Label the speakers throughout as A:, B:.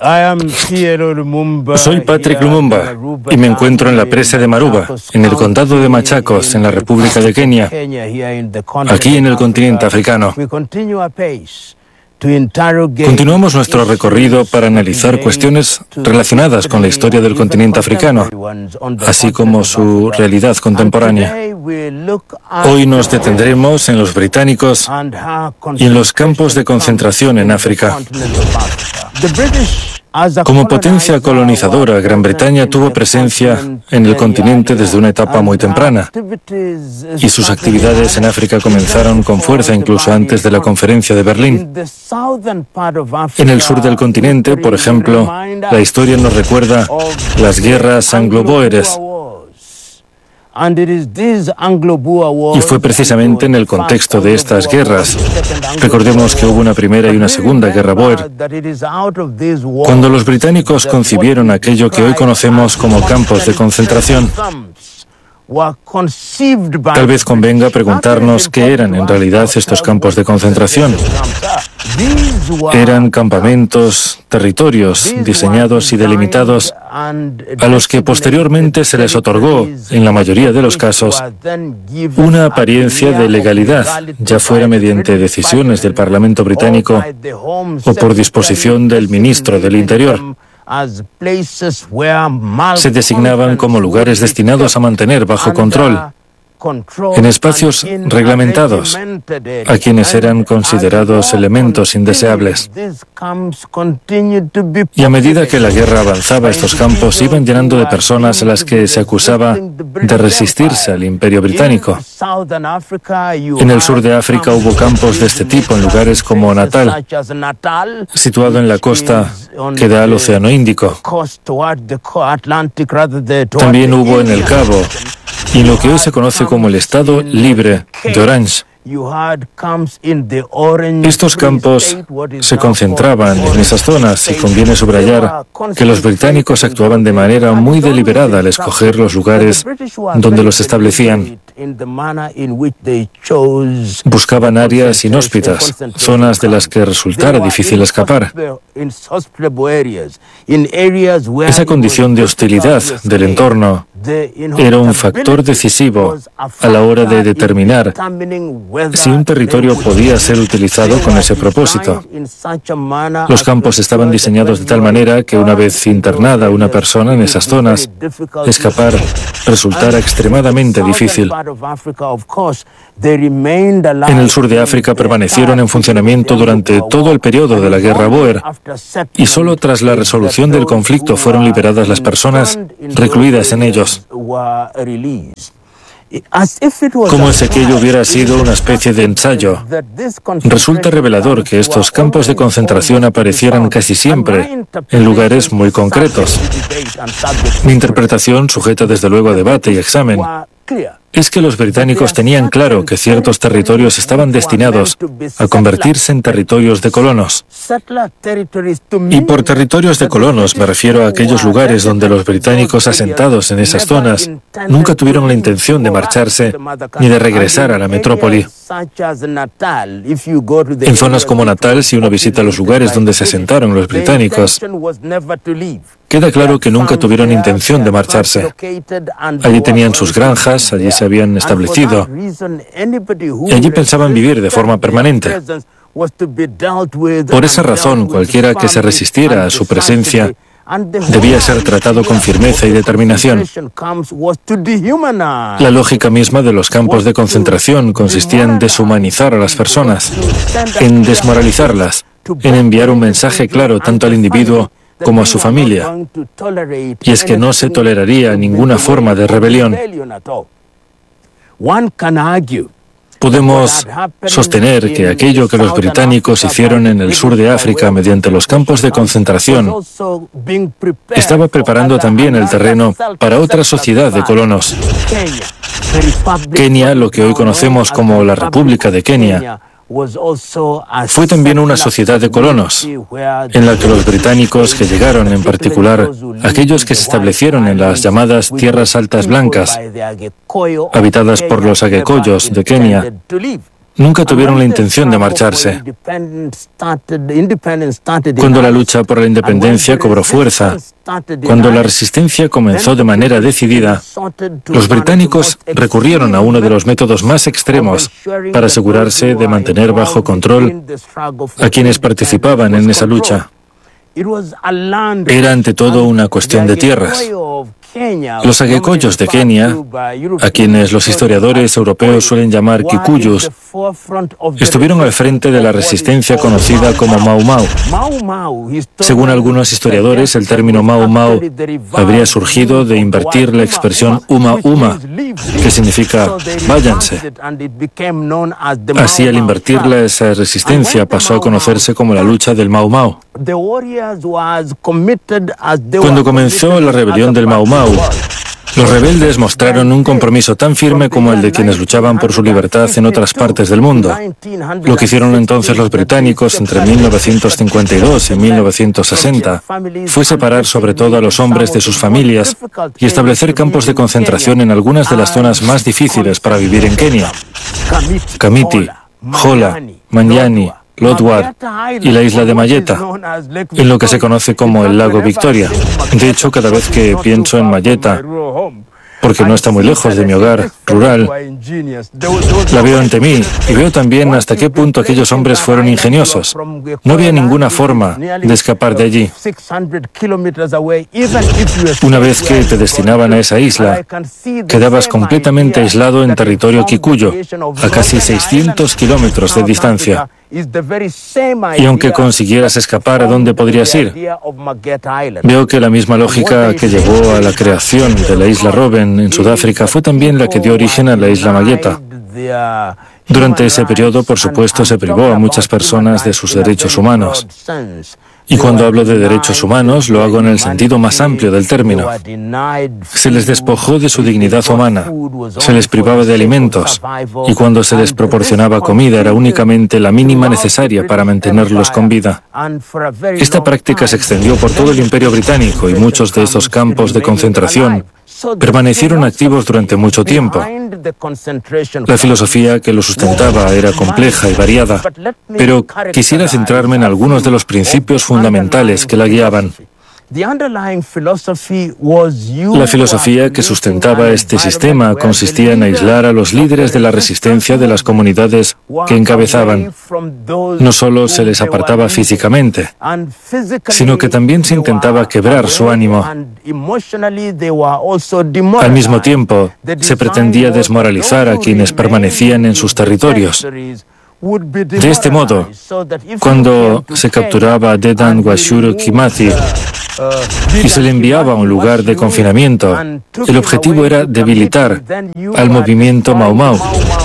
A: Soy Patrick Lumumba y me encuentro en la presa de Maruba, en el condado de Machakos, en la República de Kenia, aquí en el continente africano. Continuamos nuestro recorrido para analizar cuestiones relacionadas con la historia del continente africano, así como su realidad contemporánea. Hoy nos detendremos en los británicos y en los campos de concentración en África. Como potencia colonizadora, Gran Bretaña tuvo presencia en el continente desde una etapa muy temprana, y sus actividades en África comenzaron con fuerza incluso antes de la Conferencia de Berlín. En el sur del continente, por ejemplo, la historia nos recuerda las guerras anglo-bóeres. Y fue precisamente en el contexto de estas guerras, recordemos que hubo una primera y una segunda guerra bóer, cuando los británicos concibieron aquello que hoy conocemos como campos de concentración. Tal vez convenga preguntarnos qué eran en realidad estos campos de concentración. Eran campamentos, territorios diseñados y delimitados a los que posteriormente se les otorgó, en la mayoría de los casos, una apariencia de legalidad, ya fuera mediante decisiones del Parlamento británico o por disposición del ministro del Interior. Se designaban como lugares destinados a mantener bajo control, en espacios reglamentados, a quienes eran considerados elementos indeseables. Y a medida que la guerra avanzaba, estos campos iban llenando de personas a las que se acusaba de resistirse al Imperio Británico. En el sur de África hubo campos de este tipo en lugares como Natal, situado en la costa que da al Océano Índico. También hubo en el Cabo, y en lo que hoy se conoce como el Estado Libre de Orange. Estos campos se concentraban en esas zonas y conviene subrayar que los británicos actuaban de manera muy deliberada al escoger los lugares donde los establecían. Buscaban áreas inhóspitas, zonas de las que resultara difícil escapar. Esa condición de hostilidad del entorno era un factor decisivo a la hora de determinar si un territorio podía ser utilizado con ese propósito. Los campos estaban diseñados de tal manera que una vez internada una persona en esas zonas, escapar resultara extremadamente difícil. En el sur de África permanecieron en funcionamiento durante todo el periodo de la guerra bóer, y solo tras la resolución del conflicto fueron liberadas las personas recluidas en ellos. Como si aquello hubiera sido una especie de ensayo, resulta revelador que estos campos de concentración aparecieran casi siempre en lugares muy concretos. Mi interpretación, sujeta desde luego a debate y examen, es que los británicos tenían claro que ciertos territorios estaban destinados a convertirse en territorios de colonos. Y por territorios de colonos me refiero a aquellos lugares donde los británicos asentados en esas zonas nunca tuvieron la intención de marcharse ni de regresar a la metrópoli. En zonas como Natal, si uno visita los lugares donde se asentaron los británicos, queda claro que nunca tuvieron intención de marcharse. Allí tenían sus granjas, allí se habían establecido, y allí pensaban vivir de forma permanente. Por esa razón, cualquiera que se resistiera a su presencia debía ser tratado con firmeza y determinación. La lógica misma de los campos de concentración consistía en deshumanizar a las personas, en desmoralizarlas, en enviar un mensaje claro tanto al individuo como a su familia, y es que no se toleraría ninguna forma de rebelión. Podemos sostener que aquello que los británicos hicieron en el sur de África mediante los campos de concentración estaba preparando también el terreno para otra sociedad de colonos. Kenia, lo que hoy conocemos como la República de Kenia, fue también una sociedad de colonos, en la que los británicos que llegaron, en particular aquellos que se establecieron en las llamadas Tierras Altas Blancas, habitadas por los Agekoyos de Kenia, nunca tuvieron la intención de marcharse. Cuando la lucha por la independencia cobró fuerza, cuando la resistencia comenzó de manera decidida, los británicos recurrieron a uno de los métodos más extremos para asegurarse de mantener bajo control a quienes participaban en esa lucha. Era ante todo una cuestión de tierras. Los Agekuyos de Kenia, a quienes los historiadores europeos suelen llamar Kikuyus, estuvieron al frente de la resistencia conocida como Mau Mau. Según algunos historiadores, el término Mau Mau habría surgido de invertir la expresión Uma Uma, que significa váyanse. Así, al invertirla, esa resistencia pasó a conocerse como la lucha del Mau Mau. Cuando comenzó la rebelión del Mau Mau, los rebeldes mostraron un compromiso tan firme como el de quienes luchaban por su libertad en otras partes del mundo. Lo que hicieron entonces los británicos entre 1952 y 1960 fue separar sobre todo a los hombres de sus familias y establecer campos de concentración en algunas de las zonas más difíciles para vivir en Kenia: Kamiti, Hola, Manyani, Lodwar y la isla de Mayeta, en lo que se conoce como el lago Victoria. De hecho, cada vez que pienso en Mayeta, porque no está muy lejos de mi hogar rural, la veo ante mí y veo también hasta qué punto aquellos hombres fueron ingeniosos. No había ninguna forma de escapar de allí. Una vez que te destinaban a esa isla, quedabas completamente aislado en territorio kikuyo, a casi 600 kilómetros de distancia. Y aunque consiguieras escapar, ¿a dónde podrías ir? Veo que la misma lógica que llevó a la creación de la isla Robben en Sudáfrica fue también la que dio origen a la isla Mayeta. Durante ese periodo, por supuesto, se privó a muchas personas de sus derechos humanos. Y cuando hablo de derechos humanos, lo hago en el sentido más amplio del término. Se les despojó de su dignidad humana, se les privaba de alimentos, y cuando se les proporcionaba comida era únicamente la mínima necesaria para mantenerlos con vida. Esta práctica se extendió por todo el Imperio Británico y muchos de estos campos de concentración permanecieron activos durante mucho tiempo. La filosofía que lo sustentaba era compleja y variada, pero quisiera centrarme en algunos de los principios fundamentales que la guiaban. La filosofía que sustentaba este sistema consistía en aislar a los líderes de la resistencia de las comunidades que encabezaban. No solo se les apartaba físicamente, sino que también se intentaba quebrar su ánimo. Al mismo tiempo, se pretendía desmoralizar a quienes permanecían en sus territorios. De este modo, cuando se capturaba a Dedan Washuru Kimathi y se le enviaba a un lugar de confinamiento, el objetivo era debilitar al movimiento Mau Mau.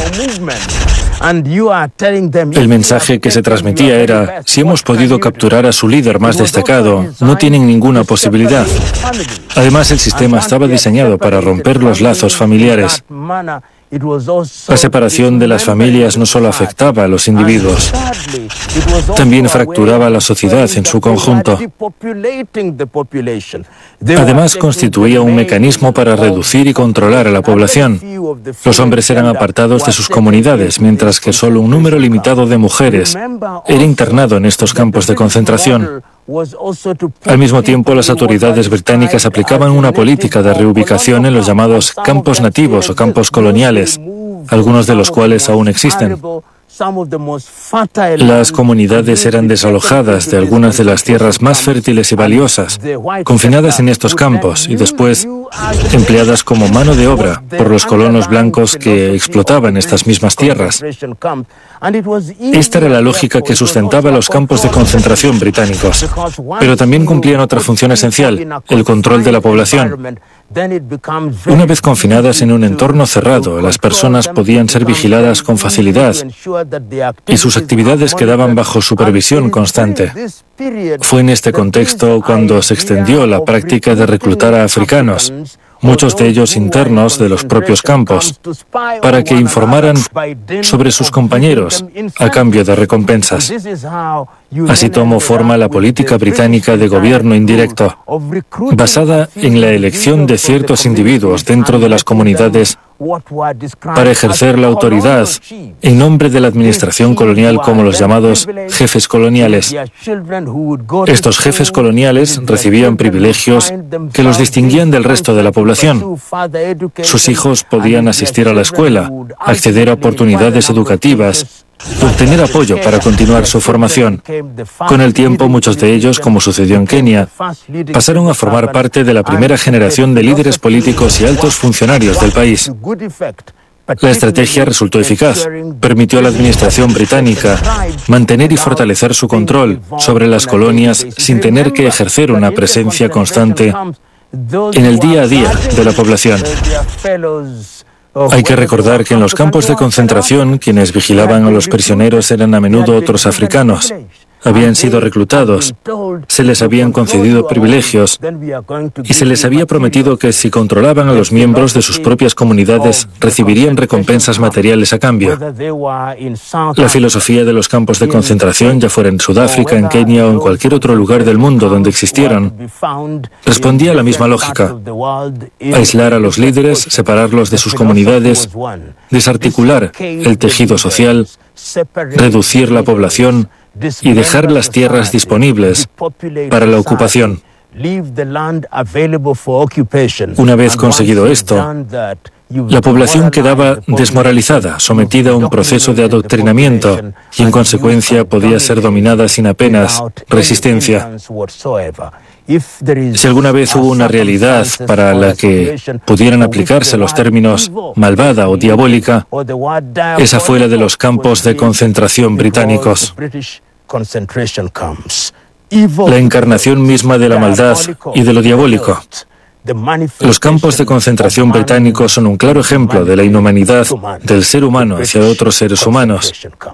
A: El mensaje que se transmitía era: si hemos podido capturar a su líder más destacado, no tienen ninguna posibilidad. Además, el sistema estaba diseñado para romper los lazos familiares. La separación de las familias no solo afectaba a los individuos, también fracturaba a la sociedad en su conjunto. Además, constituía un mecanismo para reducir y controlar a la población. Los hombres eran apartados de sus comunidades, mientras que solo un número limitado de mujeres era internado en estos campos de concentración. Al mismo tiempo, las autoridades británicas aplicaban una política de reubicación en los llamados campos nativos o campos coloniales, algunos de los cuales aún existen. Las comunidades eran desalojadas de algunas de las tierras más fértiles y valiosas, confinadas en estos campos y después empleadas como mano de obra por los colonos blancos que explotaban estas mismas tierras. Esta era la lógica que sustentaba los campos de concentración británicos, pero también cumplían otra función esencial: el control de la población. Una vez confinadas en un entorno cerrado, las personas podían ser vigiladas con facilidad y sus actividades quedaban bajo supervisión constante. Fue en este contexto cuando se extendió la práctica de reclutar a africanos, muchos de ellos internos de los propios campos, para que informaran sobre sus compañeros a cambio de recompensas. Así tomó forma la política británica de gobierno indirecto, basada en la elección de ciertos individuos dentro de las comunidades para ejercer la autoridad en nombre de la administración colonial como los llamados jefes coloniales. Estos jefes coloniales recibían privilegios que los distinguían del resto de la población. Sus hijos podían asistir a la escuela, acceder a oportunidades educativas, obtener apoyo para continuar su formación. Con el tiempo, muchos de ellos, como sucedió en Kenia, pasaron a formar parte de la primera generación de líderes políticos y altos funcionarios del país. La estrategia resultó eficaz. Permitió a la administración británica mantener y fortalecer su control sobre las colonias sin tener que ejercer una presencia constante en el día a día de la población. Hay que recordar que en los campos de concentración, quienes vigilaban a los prisioneros eran a menudo otros africanos. Habían sido reclutados, se les habían concedido privilegios y se les había prometido que si controlaban a los miembros de sus propias comunidades recibirían recompensas materiales a cambio. La filosofía de los campos de concentración, ya fuera en Sudáfrica, en Kenia o en cualquier otro lugar del mundo donde existieron, respondía a la misma lógica: aislar a los líderes, separarlos de sus comunidades, desarticular el tejido social, reducir la población y dejar las tierras disponibles para la ocupación. Una vez conseguido esto, la población quedaba desmoralizada, sometida a un proceso de adoctrinamiento y en consecuencia podía ser dominada sin apenas resistencia. Si alguna vez hubo una realidad para la que pudieran aplicarse los términos malvada o diabólica, esa fue la de los campos de concentración británicos. La encarnación misma de la maldad y de lo diabólico. Los campos de concentración británicos son un claro ejemplo de la inhumanidad del ser humano hacia otros seres humanos.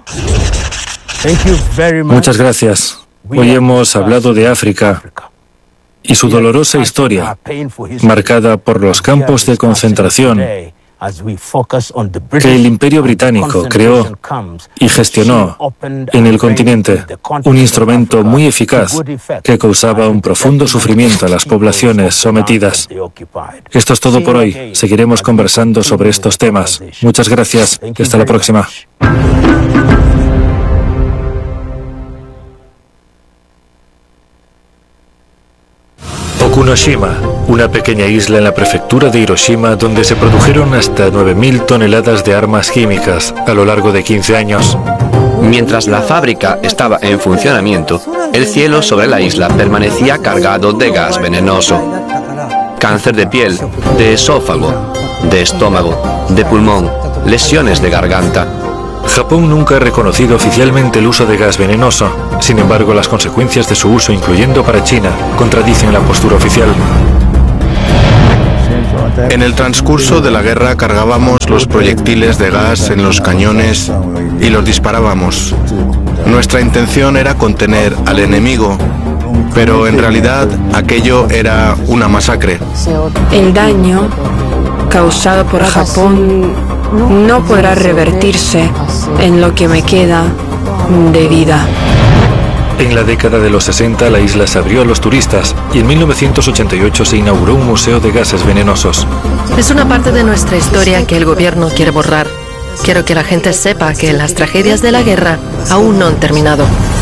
A: Muchas gracias. Hoy hemos hablado de África y su dolorosa historia, marcada por los campos de concentración que el Imperio Británico creó y gestionó en el continente, un instrumento muy eficaz que causaba un profundo sufrimiento a las poblaciones sometidas. Esto es todo por hoy. Seguiremos conversando sobre estos temas. Muchas gracias y hasta la próxima. Okunoshima, una pequeña isla en la prefectura de Hiroshima donde se produjeron hasta 9.000 toneladas de armas químicas a lo largo de 15 años.
B: Mientras la fábrica estaba en funcionamiento, el cielo sobre la isla permanecía cargado de gas venenoso. Cáncer de piel, de esófago, de estómago, de pulmón, lesiones de garganta.
A: Japón nunca ha reconocido oficialmente el uso de gas venenoso. Sin embargo, las consecuencias de su uso, incluyendo para China, contradicen la postura oficial.
C: En el transcurso de la guerra cargábamos los proyectiles de gas en los cañones y los disparábamos. Nuestra intención era contener al enemigo, pero en realidad aquello era una masacre.
D: El daño causado por Japón no podrá revertirse en lo que me queda de vida.
A: En la década de los 60 la isla se abrió a los turistas y en 1988 se inauguró un museo de gases venenosos.
E: Es una parte de nuestra historia que el gobierno quiere borrar. Quiero que la gente sepa que las tragedias de la guerra aún no han terminado.